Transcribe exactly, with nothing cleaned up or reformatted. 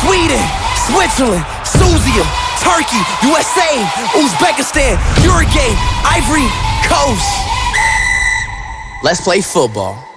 Sweden, Switzerland, Susia, Turkey, U S A, Uzbekistan, Uruguay, Ivory Coast. Let's play football.